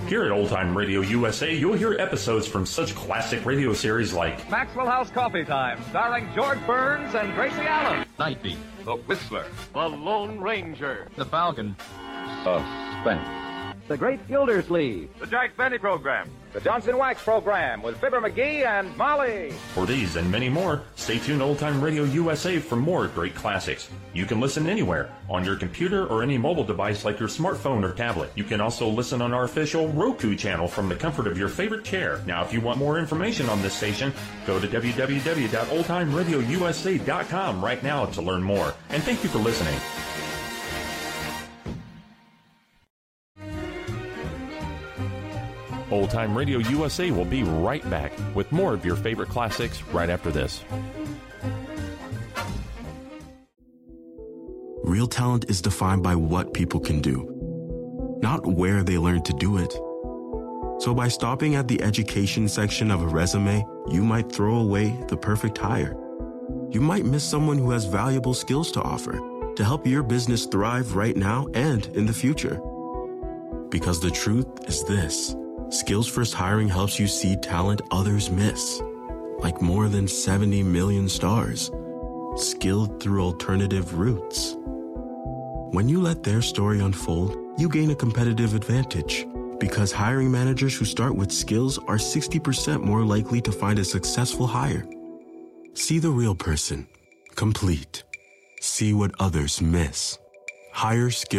Here at Old Time Radio USA, you'll hear episodes from such classic radio series like Maxwell House Coffee Time, starring George Burns and Gracie Allen. Night Beat, The Whistler, The Lone Ranger, The Falcon, Suspense, The Great Gildersleeve, The Jack Benny Program, The Johnson Wax Program with Fibber McGee and Molly. For these and many more, stay tuned to Old Time Radio USA for more great classics. You can listen anywhere, on your computer or any mobile device like your smartphone or tablet. You can also listen on our official Roku channel from the comfort of your favorite chair. Now, if you want more information on this station, go to www.oldtimeradiousa.com right now to learn more. And thank you for listening. Old Time Radio USA will be right back with more of your favorite classics right after this. Real talent is defined by what people can do, not where they learn to do it. So by stopping at the education section of a resume, you might throw away the perfect hire. You might miss someone who has valuable skills to offer to help your business thrive right now and in the future. Because the truth is this. Skills First Hiring helps you see talent others miss, like more than 70 million stars, skilled through alternative routes. When you let their story unfold, you gain a competitive advantage because hiring managers who start with skills are 60% more likely to find a successful hire. See the real person, complete. See what others miss. Hire skills.